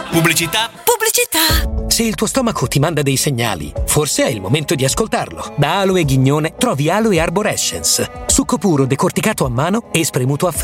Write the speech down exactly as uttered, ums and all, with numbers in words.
Pubblicità? Pubblicità! Se il tuo stomaco ti manda dei segnali, forse è il momento di ascoltarlo. Da Aloe Ghignone trovi Aloe Arborescence, succo puro decorticato a mano e spremuto a freddo.